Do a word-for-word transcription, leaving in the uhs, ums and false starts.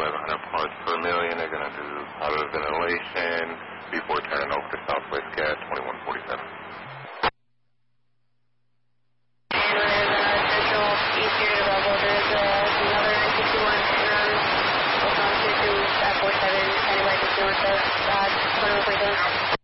eleven hundred parts per million. They're going to do positive ventilation before turning over to Southwest Gas twenty-one forty-seven. And when there's a central eastern level, there's uh, another nine sixty-one around Oklahoma City, uh, four seven, kind of like the north of uh, twenty-one forty-seven.